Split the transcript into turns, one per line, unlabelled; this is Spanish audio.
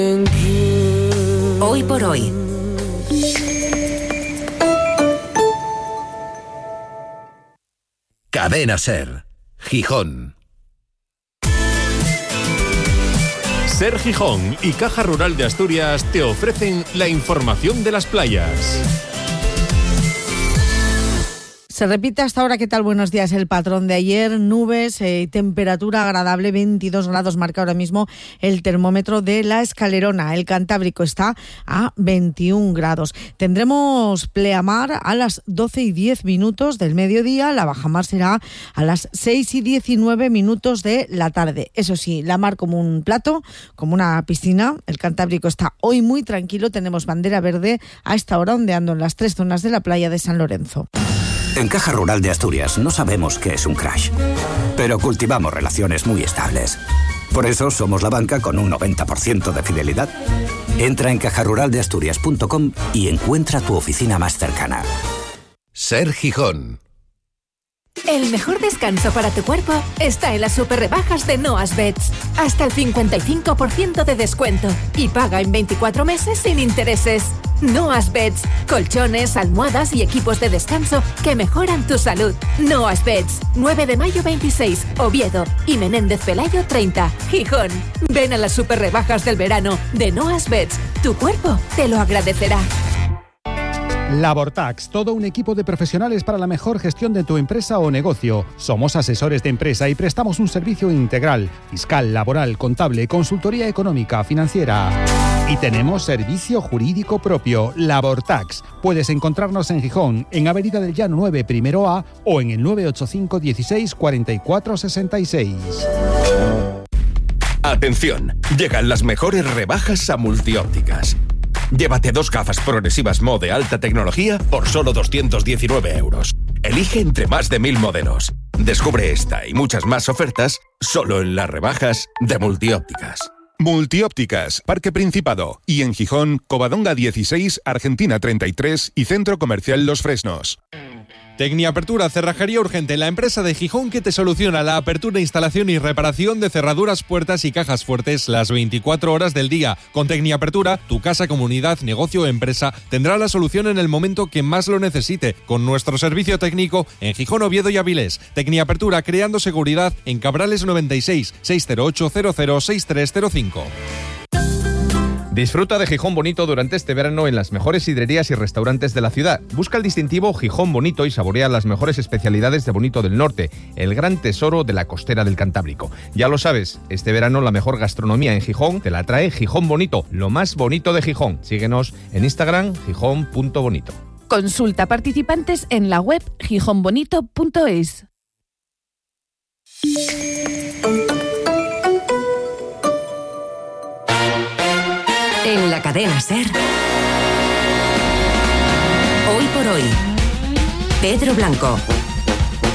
Hoy por hoy.
Cadena SER, Gijón. SER Gijón y Caja Rural de Asturias te ofrecen la información de las playas.
Se repite hasta ahora. ¿Qué tal? Buenos días. El patrón de ayer, nubes, temperatura agradable, 22 grados marca ahora mismo el termómetro de La Escalerona. El Cantábrico está a 21 grados. Tendremos pleamar a las 12:10 del mediodía. La bajamar será a las 6:19 de la tarde. Eso sí, la mar como un plato, como una piscina. El Cantábrico está hoy muy tranquilo. Tenemos bandera verde a esta hora ondeando en las 3 zonas de la playa de San Lorenzo.
En Caja Rural de Asturias no sabemos qué es un crash, pero cultivamos relaciones muy estables. Por eso somos la banca con un 90% de fidelidad. Entra en cajaruraldeasturias.com y encuentra tu oficina más cercana.
SER Gijón.
El mejor descanso para tu cuerpo está en las super rebajas de Noas Beds. Hasta el 55% de descuento y paga en 24 meses sin intereses. Noas Beds, colchones, almohadas y equipos de descanso que mejoran tu salud. Noas Beds, 9 de mayo 26, Oviedo y Menéndez Pelayo 30, Gijón. Ven a las super rebajas del verano de Noas Beds. Tu cuerpo te lo agradecerá.
Labortax, todo un equipo de profesionales para la mejor gestión de tu empresa o negocio. Somos asesores de empresa y prestamos un servicio integral, fiscal, laboral, contable, consultoría económica, financiera. Y tenemos servicio jurídico propio, Labortax. Puedes encontrarnos en Gijón, en Avenida del Llano 9, primero A, o en el 985 16 44 66.
Atención, llegan las mejores rebajas a Multiópticas. Llévate 2 gafas progresivas Mo de alta tecnología por solo 219 euros. Elige entre más de 1000 modelos. Descubre esta y muchas más ofertas solo en las rebajas de Multiópticas.
Multiópticas, Parque Principado. Y en Gijón, Covadonga 16, Argentina 33 y Centro Comercial Los Fresnos.
Tecniapertura, cerrajería urgente, la empresa de Gijón que te soluciona la apertura, instalación y reparación de cerraduras, puertas y cajas fuertes las 24 horas del día. Con Tecniapertura, tu casa, comunidad, negocio o empresa tendrá la solución en el momento que más lo necesite, con nuestro servicio técnico en Gijón, Oviedo y Avilés. Tecniapertura, creando seguridad en Cabrales 96 608 00 6305.
Disfruta de Gijón Bonito durante este verano en las mejores sidrerías y restaurantes de la ciudad. Busca el distintivo Gijón Bonito y saborea las mejores especialidades de Bonito del Norte, el gran tesoro de la costera del Cantábrico. Ya lo sabes, este verano la mejor gastronomía en Gijón te la trae Gijón Bonito, lo más bonito de Gijón. Síguenos en Instagram, gijón.bonito.
Consulta participantes en la web gijonbonito.es.
En la cadena SER. Hoy por hoy. Pedro Blanco.